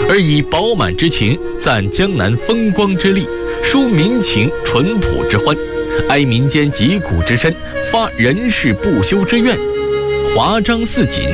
而以饱满之情赞江南风光之丽，抒民情淳朴之欢，哀民间疾苦之深，发人世不休之怨，华章似锦。